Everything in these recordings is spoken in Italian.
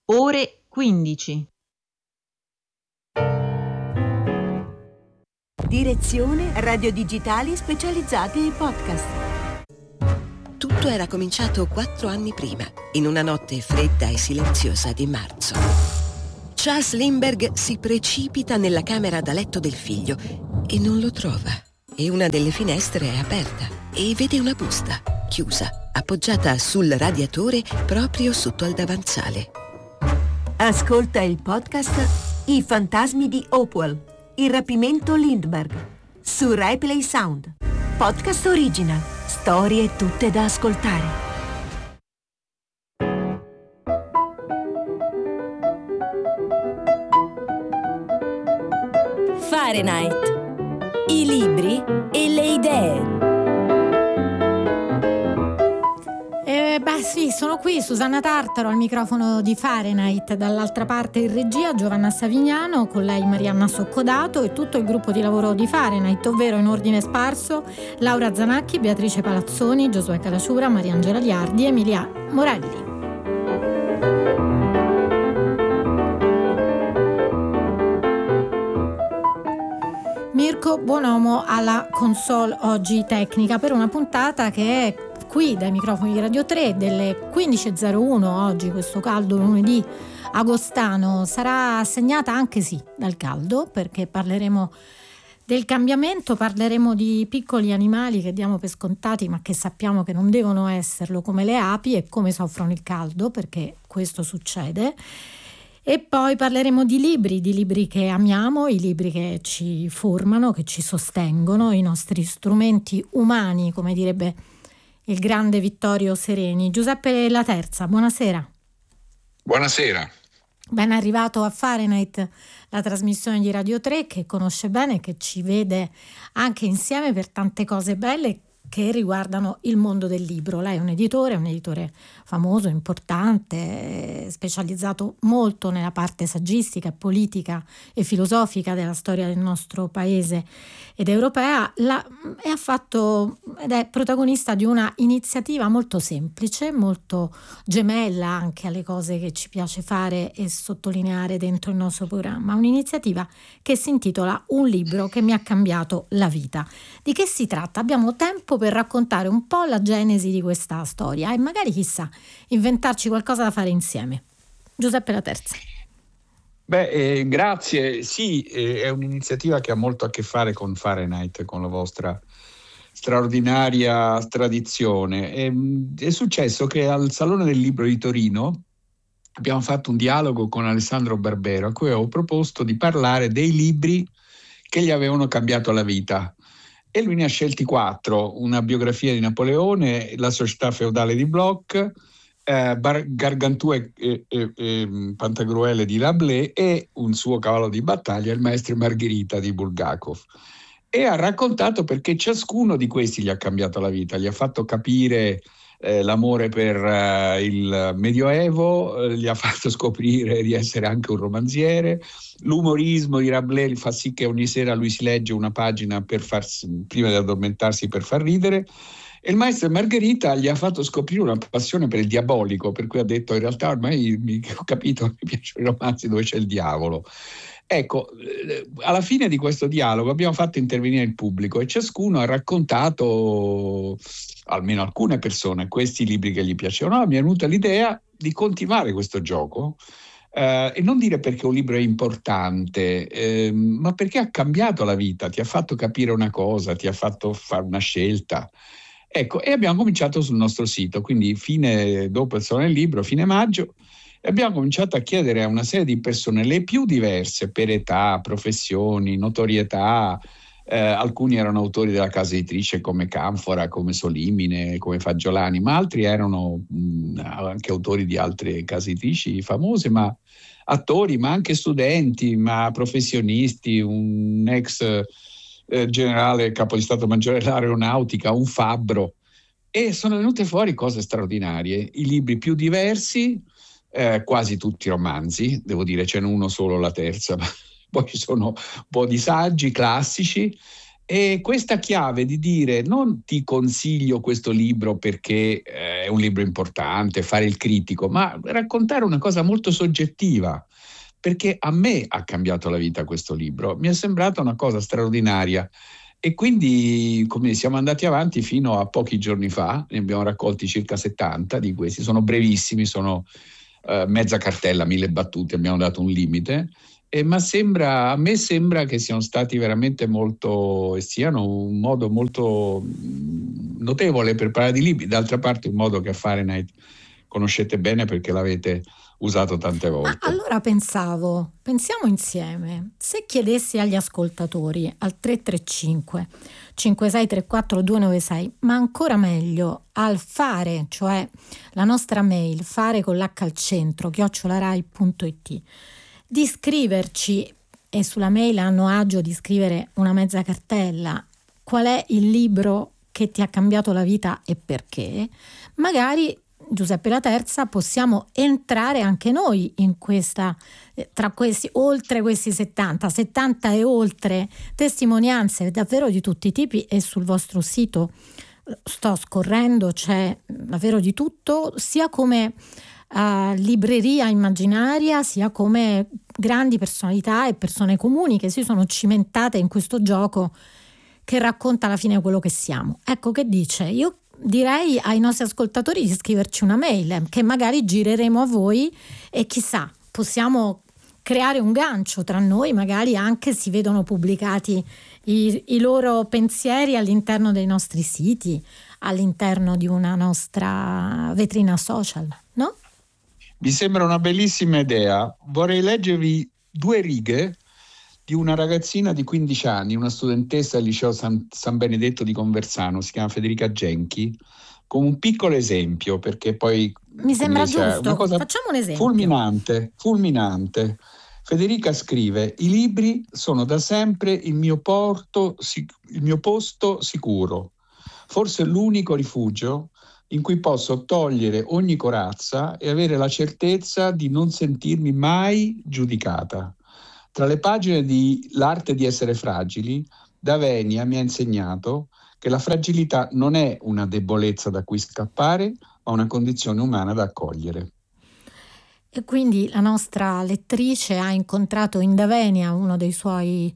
ore 15. Direzione radiodigitali specializzati ai podcast. Tutto era cominciato 4 anni prima, in una notte fredda e silenziosa di marzo. Charles Lindbergh si precipita nella camera da letto del figlio e non lo trova. E una delle finestre è aperta e vede una busta, chiusa, appoggiata sul radiatore proprio sotto al davanzale. Ascolta il podcast I fantasmi di Hopewell. Il rapimento Lindbergh su RaiPlay Sound. Podcast original. Storie tutte da ascoltare. Fahrenheit. I libri e le idee. Sì, sono qui, Susanna Tartaro al microfono di Fahrenheit, dall'altra parte in regia Giovanna Savignano, con lei Marianna Soccodato e tutto il gruppo di lavoro di Fahrenheit, ovvero in ordine sparso Laura Zanacchi, Beatrice Palazzoni, Giosuè Calacciura, Mariangela Liardi e Emilia Morelli. Mirko Buonomo alla console oggi tecnica per una puntata che è qui dai microfoni di Radio 3 delle 15.01 oggi, questo caldo lunedì agostano. Sarà segnata anche dal caldo, perché parleremo del cambiamento, parleremo di piccoli animali che diamo per scontati ma che sappiamo che non devono esserlo, come le api, e come soffrono il caldo, perché questo succede. E poi parleremo di libri che amiamo, i libri che ci formano, che ci sostengono, i nostri strumenti umani, come direbbe il grande Vittorio Sereni. Giuseppe La Terza, buonasera. Buonasera. Ben arrivato a Fahrenheit, la trasmissione di Radio 3 che conosce bene, che ci vede anche insieme per tante cose belle che riguardano il mondo del libro. Lei è un editore famoso, importante, specializzato molto nella parte saggistica, politica e filosofica della storia del nostro paese ed europea, ed è protagonista di una iniziativa molto semplice, molto gemella anche alle cose che ci piace fare e sottolineare dentro il nostro programma, un'iniziativa che si intitola Un libro che mi ha cambiato la vita. Di che si tratta? Abbiamo tempo per raccontare un po' la genesi di questa storia e magari, chissà, inventarci qualcosa da fare insieme. Giuseppe La Terza. Grazie. Sì, è un'iniziativa che ha molto a che fare con Fahrenheit, con la vostra straordinaria tradizione. È successo che al Salone del Libro di Torino abbiamo fatto un dialogo con Alessandro Barbero, a cui avevo proposto di parlare dei libri che gli avevano cambiato la vita. E lui ne ha scelti 4: una biografia di Napoleone, La società feudale di Bloch, Gargantù e Pantagruele di Rabelais e un suo cavallo di battaglia, Il maestro e Margherita di Bulgakov. E ha raccontato perché ciascuno di questi gli ha cambiato la vita, gli ha fatto capire l'amore per il Medioevo, gli ha fatto scoprire di essere anche un romanziere. L'umorismo di Rabelais fa sì che ogni sera lui si legge una pagina prima di addormentarsi per far ridere. E il maestro e Margherita gli ha fatto scoprire una passione per il diabolico, per cui ha detto: in realtà ormai ho capito, mi piacciono i romanzi dove c'è il diavolo. Ecco, alla fine di questo dialogo abbiamo fatto intervenire il pubblico e ciascuno ha raccontato, almeno alcune persone, questi libri che gli piacevano. Mi è venuta l'idea di continuare questo gioco e non dire perché un libro è importante, ma perché ha cambiato la vita, ti ha fatto capire una cosa, ti ha fatto fare una scelta. Ecco, e abbiamo cominciato sul nostro sito, quindi dopo il Salone del Libro, fine maggio, e abbiamo cominciato a chiedere a una serie di persone, le più diverse per età, professioni, notorietà. Alcuni erano autori della casa editrice come Canfora, come Solimine, come Fagiolani, ma altri erano anche autori di altre case editrici famose, ma attori, ma anche studenti, ma professionisti, un ex generale capo di Stato Maggiore dell'Aeronautica, un fabbro, e sono venute fuori cose straordinarie, i libri più diversi, quasi tutti romanzi, devo dire, ce n'è uno solo, La Terza, ma poi ci sono un po' di saggi classici E questa chiave di dire non ti consiglio questo libro perché è un libro importante, fare il critico, ma raccontare una cosa molto soggettiva, perché a me ha cambiato la vita questo libro, mi è sembrata una cosa straordinaria. E quindi come siamo andati avanti fino a pochi giorni fa, ne abbiamo raccolti circa 70 di questi, sono brevissimi, sono mezza cartella, 1000 battute, abbiamo dato un limite, ma a me sembra che siano stati veramente molto, e siano un modo molto notevole per parlare di libri, d'altra parte un modo che a Fahrenheit conoscete bene perché l'avete usato tante volte. Ma allora pensiamo insieme, se chiedessi agli ascoltatori al 335 5634 296, ma ancora meglio al fare, cioè la nostra mail, fare con l'H al centro, @rai.it, di scriverci, e sulla mail hanno agio di scrivere una mezza cartella, qual è il libro che ti ha cambiato la vita e perché, magari Giuseppe La Terza possiamo entrare anche noi in questa, tra questi, oltre questi 70 e oltre testimonianze davvero di tutti i tipi, e sul vostro sito sto scorrendo, c'è davvero di tutto, sia come libreria immaginaria, sia come grandi personalità e persone comuni che si sono cimentate in questo gioco che racconta alla fine quello che siamo. Ecco, che dice? Io direi ai nostri ascoltatori di scriverci una mail che magari gireremo a voi, e chissà, possiamo creare un gancio tra noi, magari anche si vedono pubblicati i loro pensieri all'interno dei nostri siti, all'interno di una nostra vetrina social, no? Mi sembra una bellissima idea. Vorrei leggervi 2 righe di una ragazzina di 15 anni, una studentessa del liceo San Benedetto di Conversano, si chiama Federica Genchi, con un piccolo esempio, perché poi mi sembra giusto, una cosa facciamo un esempio fulminante. Federica scrive: i libri sono da sempre il mio posto sicuro, forse l'unico rifugio in cui posso togliere ogni corazza e avere la certezza di non sentirmi mai giudicata. Tra le pagine di L'arte di essere fragili, Davenia mi ha insegnato che la fragilità non è una debolezza da cui scappare, ma una condizione umana da accogliere. E quindi la nostra lettrice ha incontrato in Davenia uno dei suoi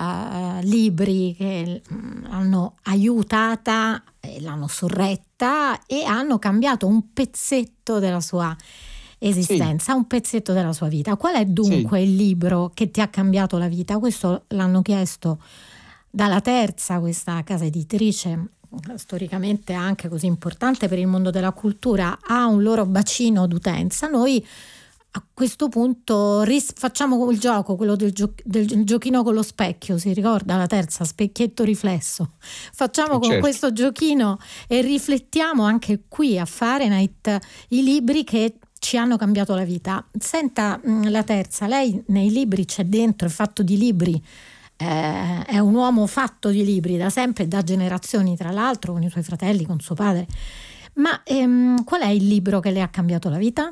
libri che l'hanno aiutata, l'hanno sorretta e hanno cambiato un pezzetto della sua esistenza, un pezzetto della sua vita. Qual è dunque il libro che ti ha cambiato la vita? Questo l'hanno chiesto dalla Terza, questa casa editrice storicamente anche così importante per il mondo della cultura, ha un loro bacino d'utenza. Noi a questo punto facciamo il gioco, quello del giochino con lo specchio, si ricorda La Terza, specchietto riflesso. Facciamo con questo giochino e riflettiamo anche qui a Fahrenheit i libri che ci hanno cambiato la vita. Senta, La Terza, lei nei libri c'è dentro, è fatto di libri, è un uomo fatto di libri da sempre, da generazioni tra l'altro, con i suoi fratelli, con suo padre. Ma qual è il libro che le ha cambiato la vita?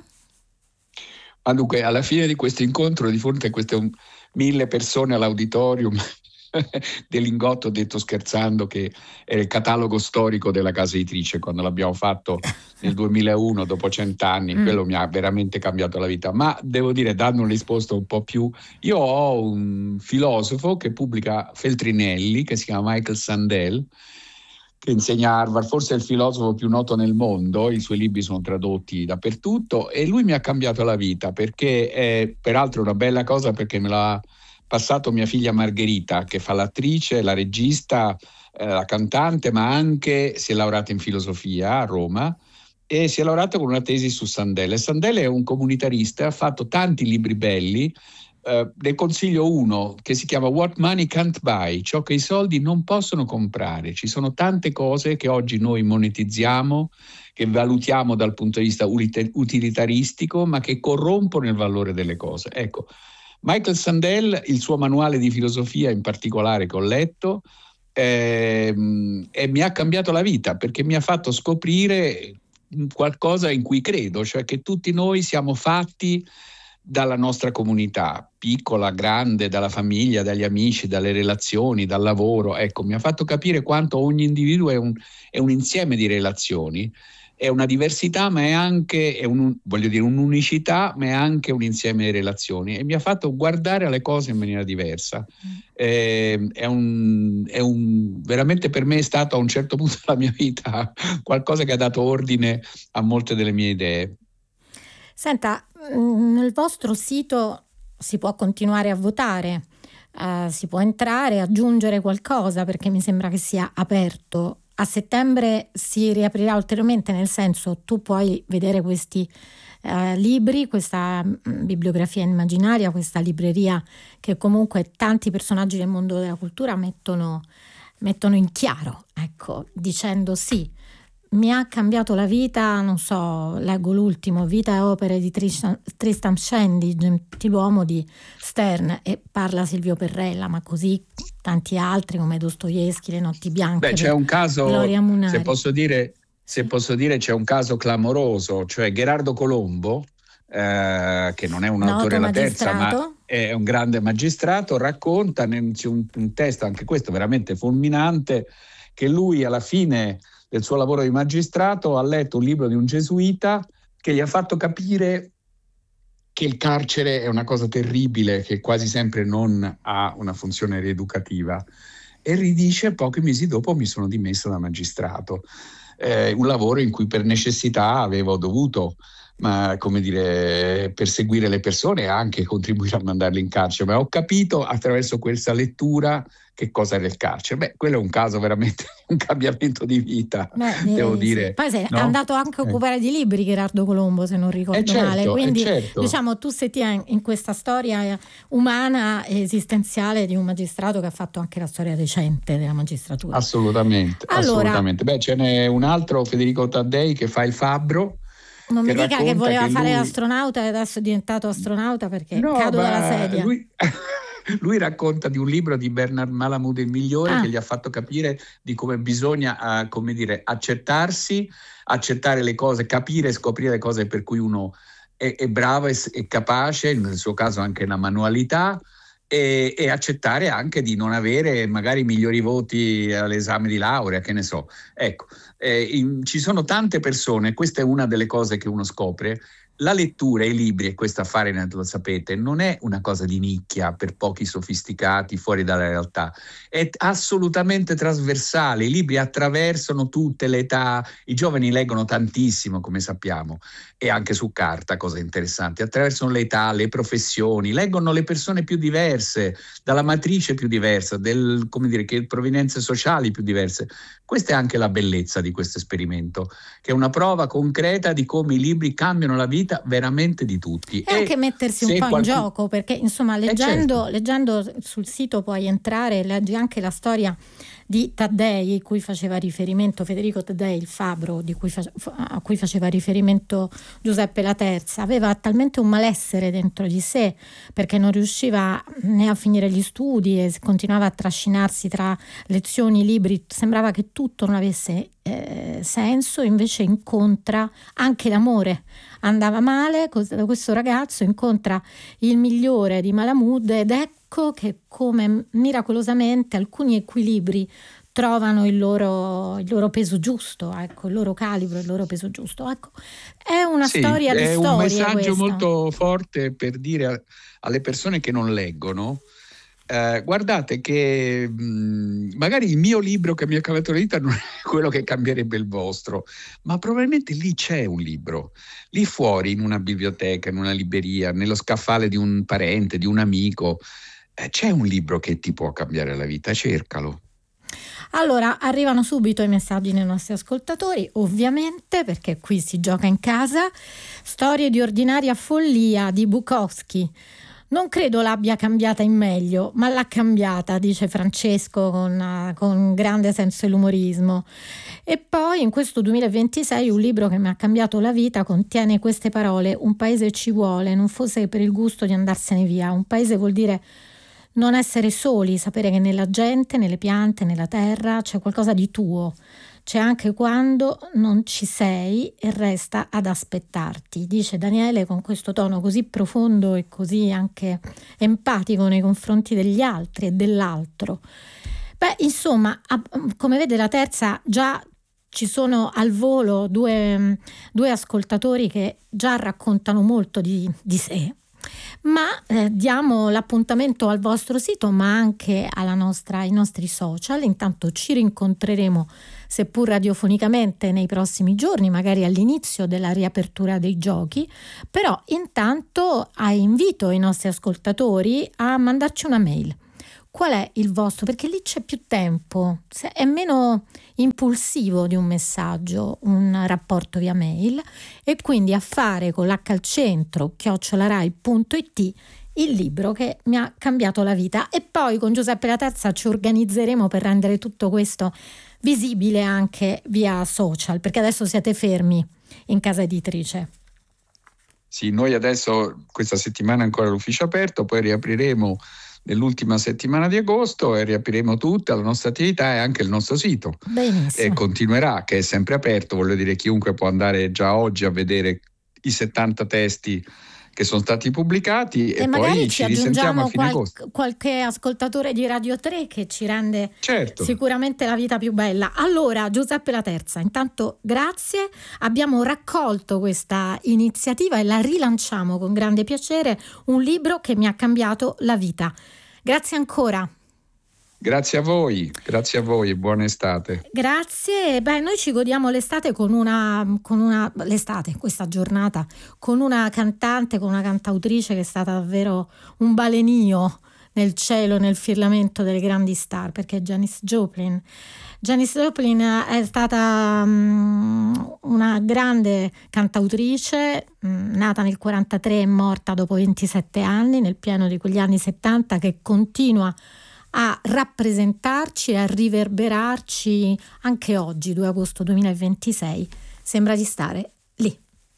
Ma dunque, alla fine di questo incontro, di fronte a queste 1000 persone all'auditorium del Lingotto, ho detto scherzando che era il catalogo storico della casa editrice quando l'abbiamo fatto nel 2001, dopo 100 anni. Quello mi ha veramente cambiato la vita. Ma devo dire, dando una risposta un po' più, io ho un filosofo che pubblica Feltrinelli, che si chiama Michael Sandel, che insegna a Harvard, forse è il filosofo più noto nel mondo, i suoi libri sono tradotti dappertutto, e lui mi ha cambiato la vita, perché è peraltro una bella cosa, perché me l'ha passato mia figlia Margherita, che fa l'attrice, la regista, la cantante, ma anche si è laureata in filosofia a Roma e si è laureata con una tesi su Sandel. E Sandel è un comunitarista, ha fatto tanti libri belli. Ne consiglio uno che si chiama What Money Can't Buy, ciò che i soldi non possono comprare. Ci sono tante cose che oggi noi monetizziamo, che valutiamo dal punto di vista utilitaristico, ma che corrompono il valore delle cose. Ecco, Michael Sandel, il suo manuale di filosofia in particolare che ho letto, e mi ha cambiato la vita, perché mi ha fatto scoprire qualcosa in cui credo, cioè che tutti noi siamo fatti dalla nostra comunità, piccola, grande, dalla famiglia, dagli amici, dalle relazioni, dal lavoro. Ecco, mi ha fatto capire quanto ogni individuo è un insieme di relazioni, è una diversità, ma è anche un'unicità, ma è anche un insieme di relazioni, e mi ha fatto guardare alle cose in maniera diversa. Veramente per me è stato a un certo punto della mia vita qualcosa che ha dato ordine a molte delle mie idee. Senta, nel vostro sito si può continuare a votare, si può entrare, aggiungere qualcosa, perché mi sembra che sia aperto. A settembre si riaprirà ulteriormente, nel senso, tu puoi vedere questi libri, questa bibliografia immaginaria, questa libreria che comunque tanti personaggi del mondo della cultura mettono in chiaro, ecco, dicendo sì, mi ha cambiato la vita, non so, leggo l'ultimo, Vita e opere di Tristram Shandy, Gentiluomo di Stern, e parla Silvio Perrella, ma così tanti altri come Dostoevskij, Le notti bianche. C'è un caso, Gloria Munari. se posso dire, c'è un caso clamoroso, cioè Gherardo Colombo, che non è un autore alla terza, ma è un grande magistrato, racconta un testo, anche questo veramente fulminante, che lui alla fine del suo lavoro di magistrato ha letto un libro di un gesuita che gli ha fatto capire che il carcere è una cosa terribile, che quasi sempre non ha una funzione rieducativa, e ridice: pochi mesi dopo mi sono dimesso da magistrato, un lavoro in cui per necessità avevo dovuto perseguire le persone e anche contribuire a mandarle in carcere, ma ho capito attraverso questa lettura che cosa era il carcere. Quello è un caso veramente, un cambiamento di vita, devo dire. Poi sei andato anche a occupare di libri Gherardo Colombo, se non ricordo male, quindi diciamo tu sei in questa storia umana e esistenziale di un magistrato che ha fatto anche la storia recente della magistratura. Assolutamente. Ce n'è un altro, Federico Taddei, che fa il fabbro. Non mi dica che voleva fare l'astronauta e adesso è diventato astronauta, perché cado dalla sedia. Lui racconta di un libro di Bernard Malamud il migliore, che gli ha fatto capire di come bisogna accettarsi, accettare le cose, capire e scoprire le cose per cui uno è bravo e capace, nel suo caso anche una manualità, e accettare anche di non avere magari migliori voti all'esame di laurea, che ne so. Ecco, ci sono tante persone, questa è una delle cose che uno scopre. La lettura, i libri, e questo a Fahrenheit lo sapete, non è una cosa di nicchia per pochi sofisticati fuori dalla realtà, è assolutamente trasversale. I libri attraversano tutte le età, i giovani leggono tantissimo, come sappiamo, e anche su carta, cose interessanti, attraversano le età, le professioni, leggono le persone più diverse, dalla matrice più diversa, che provenienze sociali più diverse. Questa è anche la bellezza di questo esperimento, che è una prova concreta di come i libri cambiano la vita veramente di tutti. E anche mettersi un po' in gioco, perché insomma leggendo sul sito puoi entrare, leggi anche la storia di Taddei, cui faceva riferimento Federico Taddei, il fabbro a cui faceva riferimento Giuseppe Laterza. Aveva talmente un malessere dentro di sé, perché non riusciva né a finire gli studi e continuava a trascinarsi tra lezioni, libri, sembrava che tutto non avesse senso. Invece incontra anche l'amore, andava male, questo ragazzo incontra il migliore di Malamud, ed ecco che come miracolosamente alcuni equilibri trovano il loro peso giusto, ecco, il loro calibro, il loro peso giusto. Ecco, è una storia di storia. È un messaggio molto forte per dire alle persone che non leggono: guardate che magari il mio libro che mi ha cambiato la vita non è quello che cambierebbe il vostro, ma probabilmente lì c'è un libro, lì fuori, in una biblioteca, in una libreria, nello scaffale di un parente, di un amico, c'è un libro che ti può cambiare la vita, cercalo. Allora, arrivano subito i messaggi dei nostri ascoltatori, ovviamente, perché qui si gioca in casa. Storie di ordinaria follia di Bukowski. Non credo l'abbia cambiata in meglio, ma l'ha cambiata, dice Francesco con grande senso dell'umorismo. E poi in questo 2026 un libro che mi ha cambiato la vita contiene queste parole: un paese ci vuole, non fosse per il gusto di andarsene via. Un paese vuol dire non essere soli, sapere che nella gente, nelle piante, nella terra c'è qualcosa di tuo. c'è anche quando non ci sei e resta ad aspettarti, dice Daniele con questo tono così profondo e così anche empatico nei confronti degli altri e dell'altro. Beh, insomma, come vede la terza, già ci sono al volo due ascoltatori che già raccontano molto di sé. Ma diamo l'appuntamento al vostro sito, ma anche ai nostri social. Intanto ci rincontreremo, seppur radiofonicamente, nei prossimi giorni, magari all'inizio della riapertura dei giochi. Però intanto invito i nostri ascoltatori a mandarci una mail. Qual è il vostro? Perché lì c'è più tempo, è meno impulsivo di un messaggio, un rapporto via mail, e quindi a fare con l'H al centro @rai.it il libro che mi ha cambiato la vita. E poi con Giuseppe La Terza ci organizzeremo per rendere tutto questo visibile anche via social, perché adesso siete fermi in casa editrice. Sì, noi adesso questa settimana è ancora l'ufficio aperto, poi riapriremo nell'ultima settimana di agosto e riapriremo tutta la nostra attività e anche il nostro sito. Benissimo. E continuerà, che è sempre aperto, voglio dire, chiunque può andare già oggi a vedere i 70 testi che sono stati pubblicati e poi ci risentiamo a fine agosto. Qualche ascoltatore di Radio 3 che ci rende sicuramente la vita più bella. Allora, Giuseppe La Terza, intanto grazie, abbiamo raccolto questa iniziativa e la rilanciamo con grande piacere, un libro che mi ha cambiato la vita. Grazie ancora. Grazie a voi e buona estate. Grazie. Beh, noi ci godiamo l'estate questa giornata, con una cantante, con una cantautrice che è stata davvero un balenio nel cielo, nel firmamento delle grandi star, perché Janis Joplin è stata una grande cantautrice, nata nel 1943 e morta dopo 27 anni, nel pieno di quegli anni 70, che continua a rappresentarci e a riverberarci anche oggi, 2 agosto 2026. Sembra di stare